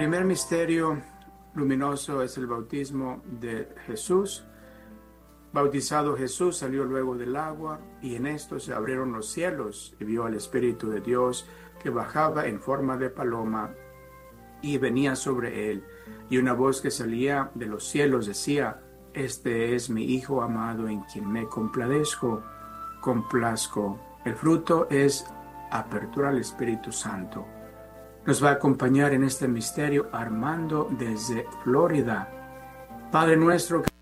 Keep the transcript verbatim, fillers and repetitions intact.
primer misterio luminoso es el bautismo de Jesús. Bautizado Jesús, salió luego del agua, y en esto se abrieron los cielos, y vio al Espíritu de Dios que bajaba en forma de paloma y venía sobre él. Y una voz que salía de los cielos decía: Este es mi Hijo amado, en quien me compadezco, complazco. El fruto es apertura al Espíritu Santo. Nos va a acompañar en este misterio Armando desde Florida. Padre nuestro que